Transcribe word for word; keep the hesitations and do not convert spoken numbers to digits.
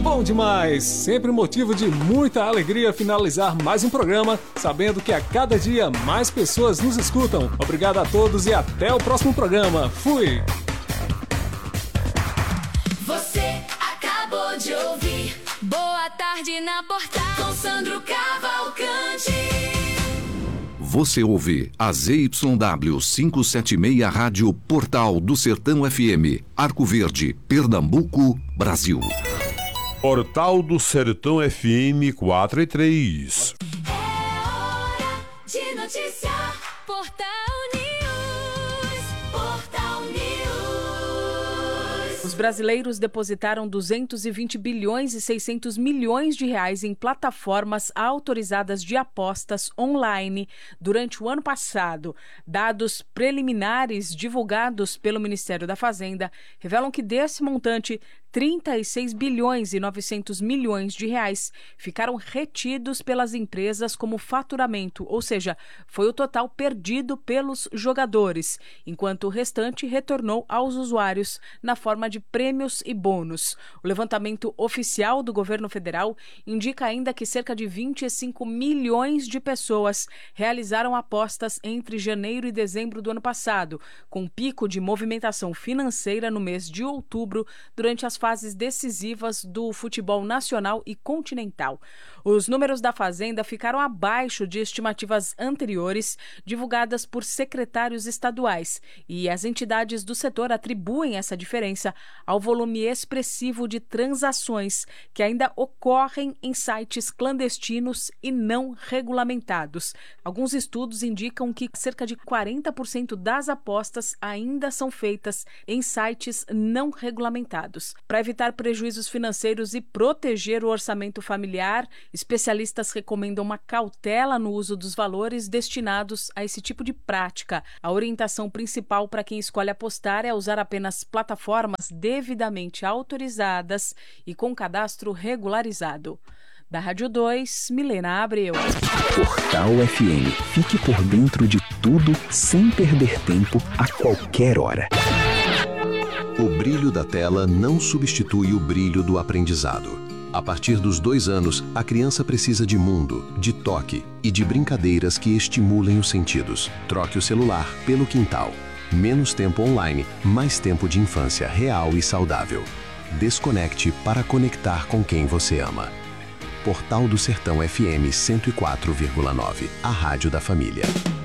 Bom demais! Sempre motivo de muita alegria finalizar mais um programa, sabendo que a cada dia mais pessoas nos escutam. Obrigado a todos e até o próximo programa. Fui! Você acabou de ouvir Boa Tarde na Portal com Sandro Cavalcante. Você ouve a Z Y W quinhentos e setenta e seis Rádio Portal do Sertão F M, Arco Verde, Pernambuco, Brasil. Portal do Sertão F M quatro e três. É hora de noticiar. Portal News. Portal News. Os brasileiros depositaram duzentos e vinte bilhões e seiscentos milhões de reais em plataformas autorizadas de apostas online durante o ano passado. Dados preliminares divulgados pelo Ministério da Fazenda revelam que desse montante, trinta e seis bilhões e novecentos milhões de reais ficaram retidos pelas empresas como faturamento, ou seja, foi o total perdido pelos jogadores, enquanto o restante retornou aos usuários na forma de prêmios e bônus. O levantamento oficial do governo federal indica ainda que cerca de vinte e cinco milhões de pessoas realizaram apostas entre janeiro e dezembro do ano passado, com pico de movimentação financeira no mês de outubro durante as fases decisivas do futebol nacional e continental. Os números da Fazenda ficaram abaixo de estimativas anteriores divulgadas por secretários estaduais e as entidades do setor atribuem essa diferença ao volume expressivo de transações que ainda ocorrem em sites clandestinos e não regulamentados. Alguns estudos indicam que cerca de quarenta por cento das apostas ainda são feitas em sites não regulamentados. Para evitar prejuízos financeiros e proteger o orçamento familiar, especialistas recomendam uma cautela no uso dos valores destinados a esse tipo de prática. A orientação principal para quem escolhe apostar é usar apenas plataformas devidamente autorizadas e com cadastro regularizado. Da Rádio dois, Milena Abreu. Portal F M. Fique por dentro de tudo sem perder tempo a qualquer hora. O brilho da tela não substitui o brilho do aprendizado. A partir dos dois anos, a criança precisa de mundo, de toque e de brincadeiras que estimulem os sentidos. Troque o celular pelo quintal. Menos tempo online, mais tempo de infância real e saudável. Desconecte para conectar com quem você ama. Portal do Sertão F M cento e quatro vírgula nove, a rádio da família.